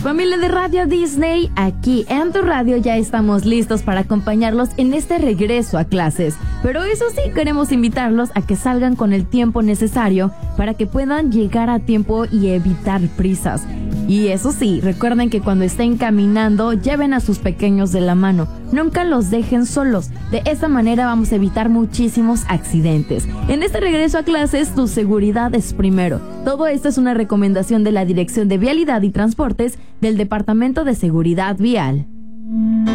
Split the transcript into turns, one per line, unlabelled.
Familia de Radio Disney, aquí en tu radio ya estamos listos para acompañarlos en este regreso a clases. Pero eso sí, queremos invitarlos a que salgan con el tiempo necesario para que puedan llegar a tiempo y evitar prisas. Y eso sí, recuerden que cuando estén caminando, lleven a sus pequeños de la mano. Nunca los dejen solos. De esa manera vamos a evitar muchísimos accidentes. En este regreso a clases, tu seguridad es primero. Todo esto es una recomendación de la Dirección de Vialidad y Transportes del Departamento de Seguridad Vial.